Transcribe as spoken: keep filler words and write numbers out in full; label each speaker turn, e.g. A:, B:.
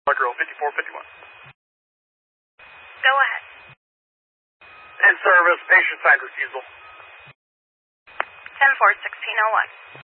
A: Girl fifty-four fifty-one.
B: Go ahead.
A: In service, patient side refusal.
B: ten four, sixteen oh one.